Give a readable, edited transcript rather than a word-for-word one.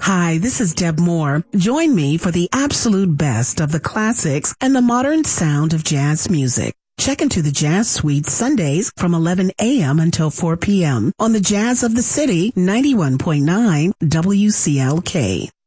Hi, this is Deb Moore. Join me for the absolute best of the classics and the modern sound of jazz music. Check into the Jazz Suite Sundays from 11 a.m. until 4 p.m. on the Jazz of the City 91.9 WCLK.